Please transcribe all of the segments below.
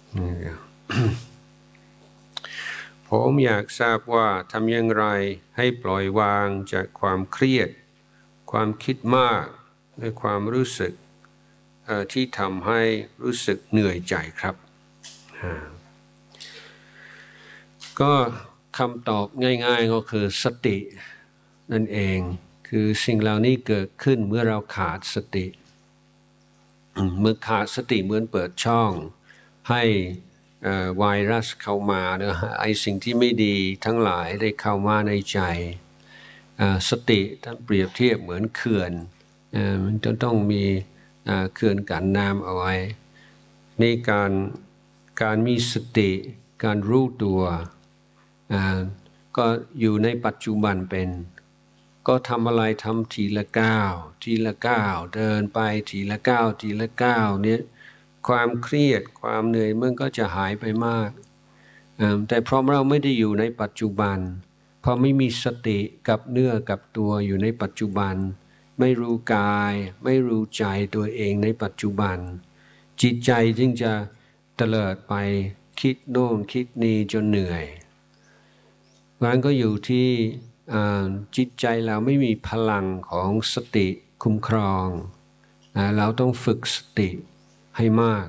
ผมอยากทราบว่าทำอย่างไรให้ปล่อยวางจากความเครียดความคิดมากและความรู้สึกที่ทำให้รู้สึกเหนื่อยใจครับก็คำตอบง่ายๆก็คือสตินั่นเองคือสิ่งเหล่านี้เกิดขึ้นเมื่อเราขาดสติเมื่อขาดสติเหมือนเปิดช่องให้ไวรัสเข้ามาเนอะไอสิ่งที่ไม่ดีทั้งหลายได้เข้ามาในใจสติท่านเปรียบเทียบเหมือนเขื่อนมันจะต้องมีเขื่อนกั้นน้ำเอาไว้ในการมีสติการรู้ตัวก็อยู่ในปัจจุบันเป็นก็ทำอะไรทำทีละก้าวทีละก้าวเดินไปทีละก้าวทีละก้าวเนี่ยความเครียดความเหนื่อยมันก็จะหายไปมากแต่เพราะเราไม่ได้อยู่ในปัจจุบันพอไม่มีสติกับเนื้อกับตัวอยู่ในปัจจุบันไม่รู้กายไม่รู้ใจตัวเองในปัจจุบันจิตใจจึงจะเตลิดไปคิดโน่นคิดนี่จนเหนื่อยมันก็อยู่ที่จิตใจเราไม่มีพลังของสติคุ้มครองเราต้องฝึกสติให้มาก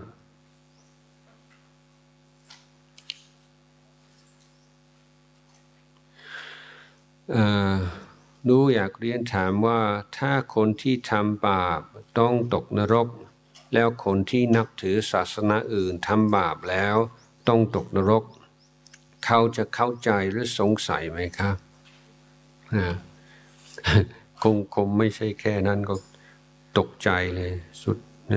หนูอยากเรียนถามว่าถ้าคนที่ทำบาปต้องตกนรกแล้วคนที่นับถือศาสนาอื่นทำบาปแล้วต้องตกนรกเขาจะเข้าใจหรือสงสัยไหมครับคงไม่ใช่แค่นั้นก็ตกใจเลยสุด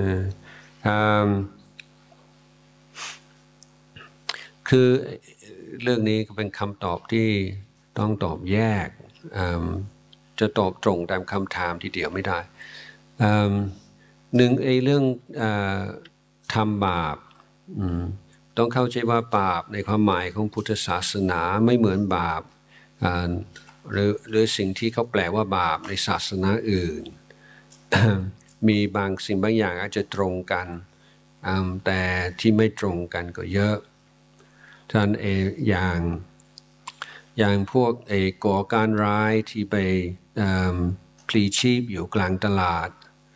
คือเรื่องนี้ก็เป็นคำตอบที่ต้องตอบแยกจะตอบตรงตามคำถามทีเดียวไม่ได้หนึ่งเรื่องทำบาปต้องเข้าใจว่าบาปในความหมายของพุทธศาสนาไม่เหมือนบาปหรือสิ่งที่เขาแปลว่าบาปในศาสนาอื่น มีบางสิ่งบางอย่างอาจจะตรงกันแต่ที่ไม่ตรงกันก็เยอะท่านอย่างพวกก่อการร้ายที่ไปพลีชีพอยู่กลางตลาด